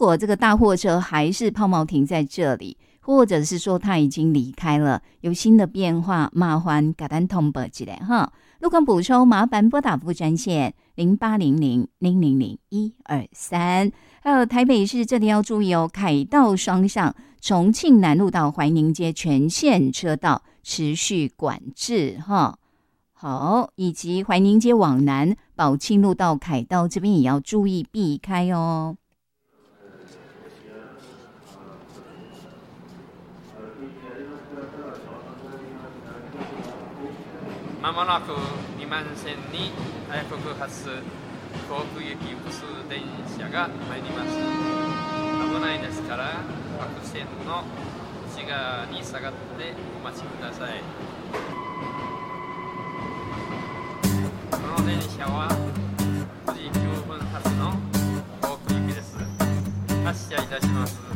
果这个大货车还是抛锚停在这里，或者是说他已经离开了，有新的变化，麻烦给咱通报一下哈。路况补充，麻烦拨打服务专线0800-000-123。还有台北市这里要注意哦，凯道双向，重庆南路到怀宁街全线车道持续管制哈。好，以及怀宁街往南，宝庆路到凯道这边也要注意避开哦。 まもなく2番線に早国発甲府行き普通電車が参ります。危ないですから各線の内側に下がってお待ちください。この電車は9時9分発の甲府行きです。発車いたします。